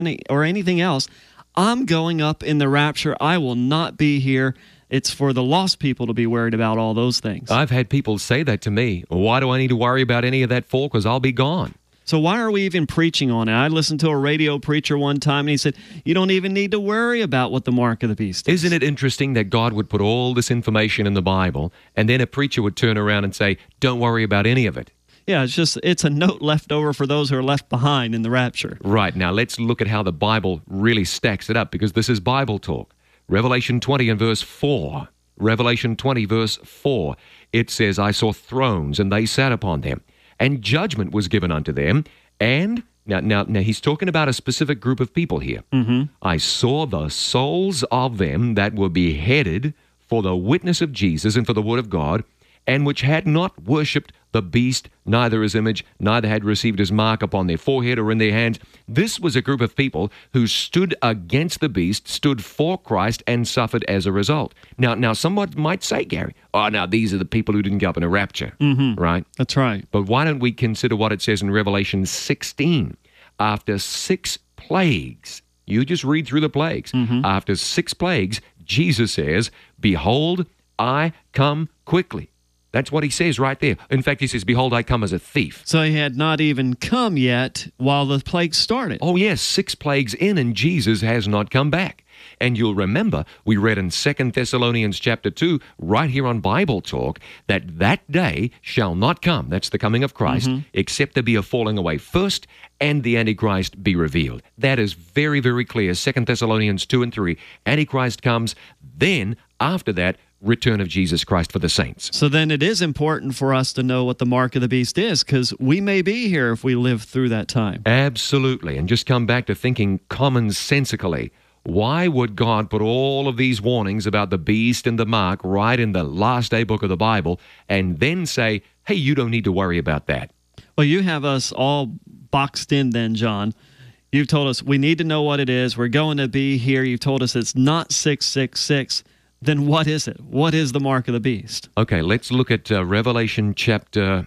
or anything else. I'm going up in the rapture. I will not be here. It's for the lost people to be worried about all those things. I've had people say that to me. Why do I need to worry about any of that for? Because I'll be gone. So why are we even preaching on it? I listened to a radio preacher one time, and he said, you don't even need to worry about what the mark of the beast is. Isn't it interesting that God would put all this information in the Bible, and then a preacher would turn around and say, don't worry about any of it? Yeah, it's a note left over for those who are left behind in the rapture. Right. Now, let's look at how the Bible really stacks it up, because this is Bible talk. Revelation 20 and verse 4. Revelation 20, verse 4. It says, I saw thrones, and they sat upon them, and judgment was given unto them. And now he's talking about a specific group of people here. Mm-hmm. I saw the souls of them that were beheaded for the witness of Jesus and for the word of God, and which had not worshipped the beast, neither his image, neither had received his mark upon their forehead or in their hands. This was a group of people who stood against the beast, stood for Christ, and suffered as a result. Now someone might say, Gary, now these are the people who didn't go up in a rapture, right? That's right. But why don't we consider what it says in Revelation 16? After 6 plagues, you just read through the plagues. After 6 plagues, Jesus says, behold, I come quickly. That's what he says right there. In fact, he says, behold, I come as a thief. So he had not even come yet while the plague started. Oh, yes, 6 plagues in, and Jesus has not come back. And you'll remember, we read in 2 Thessalonians chapter 2, right here on Bible Talk, that day shall not come, that's the coming of Christ, except there be a falling away first, and the Antichrist be revealed. That is very, very clear. 2 Thessalonians 2 and 3, Antichrist comes, then, after that, return of Jesus Christ for the saints. So then it is important for us to know what the mark of the beast is, because we may be here if we live through that time. Absolutely. And just come back to thinking commonsensically. Why would God put all of these warnings about the beast and the mark right in the last day book of the Bible and then say, hey, you don't need to worry about that? Well, you have us all boxed in then, John. You've told us we need to know what it is. We're going to be here. You've told us it's not 666. Then what is it? What is the mark of the beast? Okay, let's look at Revelation chapter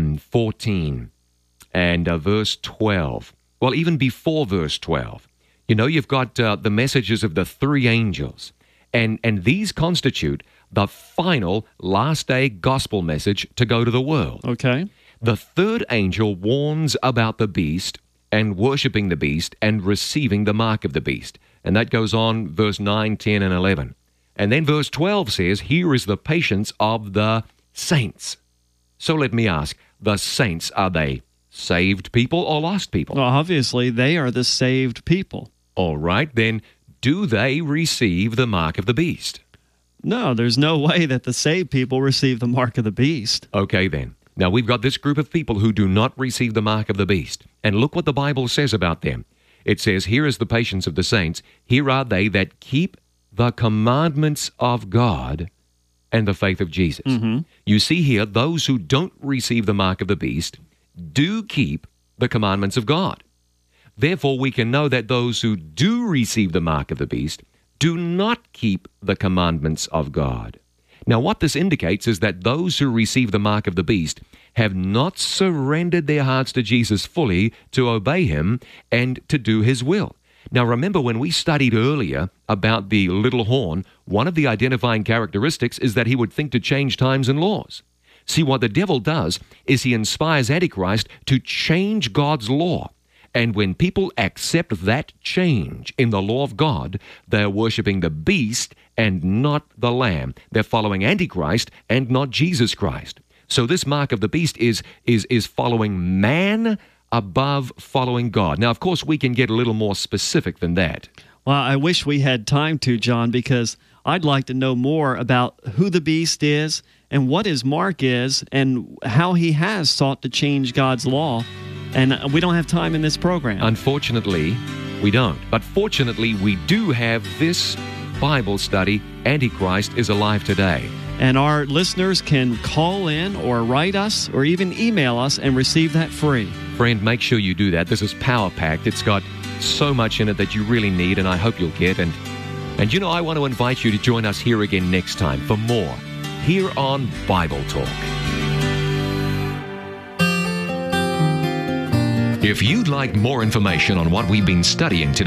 14 and verse 12. Well, even before verse 12. You know, you've got the messages of the 3 angels, and these constitute the final last day gospel message to go to the world. Okay. The 3rd angel warns about the beast and worshiping the beast and receiving the mark of the beast. And that goes on verse 9, 10, and 11. And then verse 12 says, here is the patience of the saints. So let me ask, the saints, are they saved people or lost people? Well, obviously, they are the saved people. All right, then, do they receive the mark of the beast? No, there's no way that the saved people receive the mark of the beast. Okay, then. Now, we've got this group of people who do not receive the mark of the beast. And look what the Bible says about them. It says, here is the patience of the saints. Here are they that keep the commandments of God and the faith of Jesus. You see here, those who don't receive the mark of the beast do keep the commandments of God. Therefore, we can know that those who do receive the mark of the beast do not keep the commandments of God. Now, what this indicates is that those who receive the mark of the beast have not surrendered their hearts to Jesus fully to obey him and to do his will. Now, remember when we studied earlier about the little horn, one of the identifying characteristics is that he would think to change times and laws. See, what the devil does is he inspires Antichrist to change God's law. And when people accept that change in the law of God, they're worshiping the beast and not the Lamb. They're following Antichrist and not Jesus Christ. So this mark of the beast is following man above following God. Now, of course, we can get a little more specific than that. Well, I wish we had time to, John, because I'd like to know more about who the beast is and what his mark is and how he has sought to change God's law. And we don't have time in this program. Unfortunately, we don't. But fortunately, we do have this Bible study, Antichrist is Alive Today. And our listeners can call in or write us or even email us and receive that free. Friend, make sure you do that. This is power-packed. It's got so much in it that you really need, and I hope you'll get. And you know, I want to invite you to join us here again next time for more here on Bible Talk. If you'd like more information on what we've been studying today,